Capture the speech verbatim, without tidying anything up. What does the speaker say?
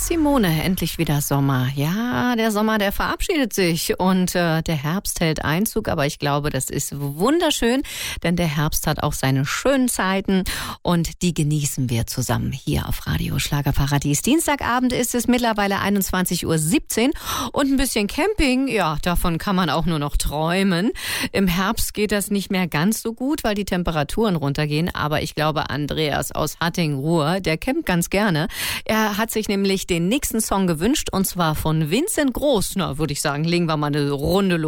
Simone, endlich wieder Sommer. Ja, der Sommer, der verabschiedet sich und äh, der Herbst hält Einzug, aber ich glaube, das ist wunderschön, denn der Herbst hat auch seine schönen Zeiten und die genießen wir zusammen hier auf Radio Schlagerparadies. Dienstagabend ist es mittlerweile einundzwanzig Uhr siebzehn und ein bisschen Camping, ja, davon kann man auch nur noch träumen. Im Herbst geht das nicht mehr ganz so gut, weil die Temperaturen runtergehen, aber ich glaube, Andreas aus Hatting-Ruhr, der campt ganz gerne. Er hat sich nämlich den nächsten Song gewünscht und zwar von Vincent Groß. Na, würde ich sagen, legen wir mal eine Runde los.